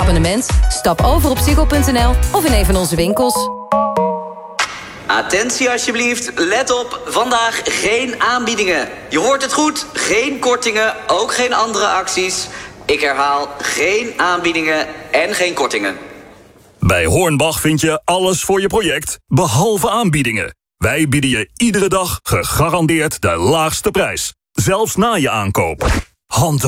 abonnement? Stap over op ziggo.nl of in een van onze winkels. Attentie alsjeblieft, let op, vandaag geen aanbiedingen. Je hoort het goed, geen kortingen, ook geen andere acties. Ik herhaal, geen aanbiedingen en geen kortingen. Bij Hornbach vind je alles voor je project, behalve aanbiedingen. Wij bieden je iedere dag gegarandeerd de laagste prijs. Zelfs na je aankoop. Hand